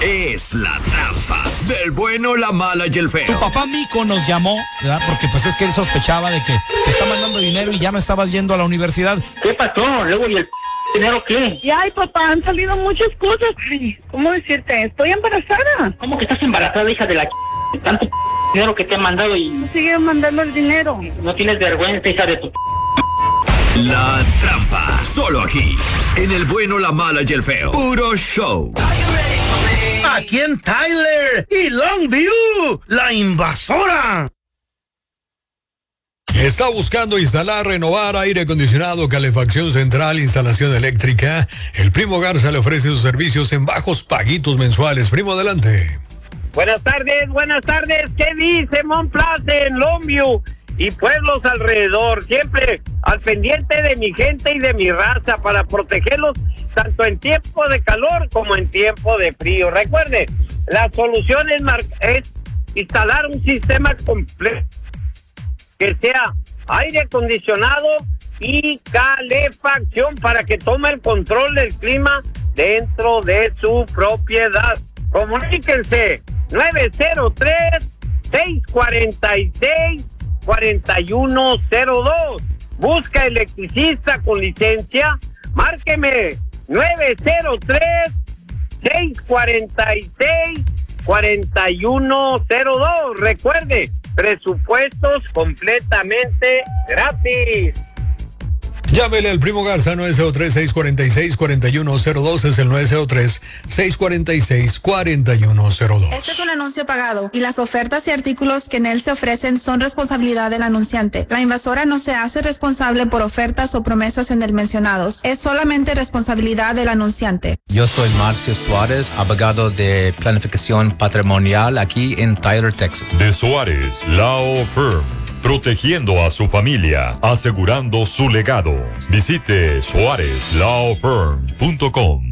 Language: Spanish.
es La Trampa del bueno, la mala y el feo. Tu papá Mico nos llamó, ¿verdad? Porque pues es que él sospechaba de que te está mandando dinero y ya no estabas yendo a la universidad. ¿Qué pasó? Luego, ¿y el dinero qué? Y ay, papá, han salido muchas cosas. Ay, ¿cómo decirte? Estoy embarazada. ¿Cómo que estás embarazada, hija de la tanto dinero que te han mandado y Me siguen mandando el dinero. no tienes vergüenza, hija de tu La Trampa, solo aquí, en el bueno, la mala y el feo. Puro show. Aquí en Tyler y Longview, la invasora. Está buscando instalar, renovar aire acondicionado, calefacción central, instalación eléctrica. El Primo Garza le ofrece sus servicios en bajos paguitos mensuales. Primo, adelante. Buenas tardes. ¿Qué dice Montplace en Longview y pueblos alrededor? Siempre al pendiente de mi gente y de mi raza para protegerlos tanto en tiempo de calor como en tiempo de frío. Recuerde, la solución es instalar un sistema completo que sea aire acondicionado y calefacción para que tome el control del clima dentro de su propiedad. Comuníquense 903-646-4102. Busca electricista con licencia. Márqueme 903-646-4102. Recuerde, presupuestos completamente gratis. Llámele al Primo Garza 903-646-4102. Es el 903-646-4102. Este es un anuncio pagado y las ofertas y artículos que en él se ofrecen son responsabilidad del anunciante. La invasora no se hace responsable por ofertas o promesas en el mencionados. Es solamente responsabilidad del anunciante. Yo soy Marcio Suárez, abogado de planificación patrimonial aquí en Tyler, Texas. De Suárez Law Firm, protegiendo a su familia, asegurando su legado. Visite suarezlawfirm.com.